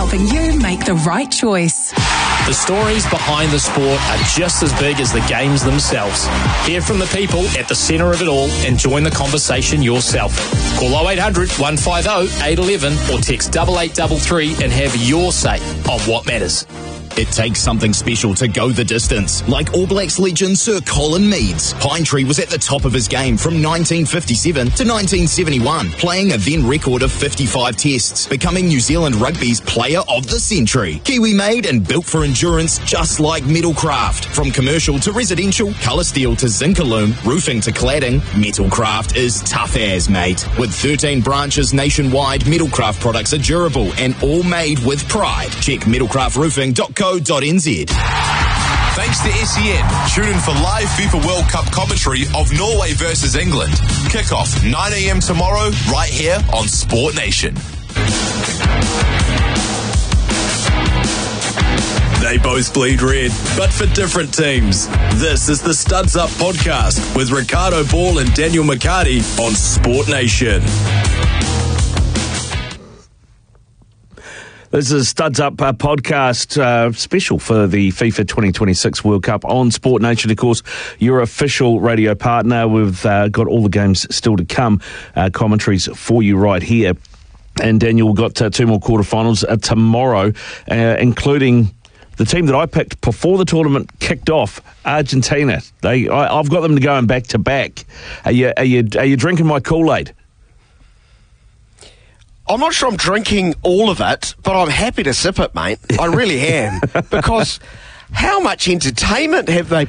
helping you make the right choice. The stories behind the sport are just as big as the games themselves. Hear from the people at the centre of it all and join the conversation yourself. Call 0800 150 811 or text 8833 and have your say on what matters. It takes something special to go the distance. Like All Blacks legend Sir Colin Meads. Pine Tree was at the top of his game from 1957 to 1971, playing a then record of 55 tests, becoming New Zealand Rugby's Player of the Century. Kiwi made and built for endurance, just like Metalcraft. From commercial to residential, colour steel to Zinc-Alume, roofing to cladding, Metalcraft is tough as, mate. With 13 branches nationwide, Metalcraft products are durable and all made with pride. Check metalcraftroofing.co.nz. Thanks to SEN. Tune in for live FIFA World Cup commentary of Norway versus England. Kick-off 9 a.m. tomorrow, right here on Sport Nation. They both bleed red, but for different teams. This is the Studs Up podcast with Ricardo Ball and Daniel McCarty on Sport Nation. This is Studs Up podcast special for the FIFA 2026 World Cup on Sport Nation. Of course, your official radio partner. We've got all the games still to come, commentaries for you right here. And Daniel, we've got two more quarterfinals tomorrow, including the team that I picked before the tournament kicked off, Argentina. I've got them to going back to back. Are you drinking my Kool-Aid? I'm not sure I'm drinking all of it, but I'm happy to sip it, mate. I really am. Because how much entertainment have they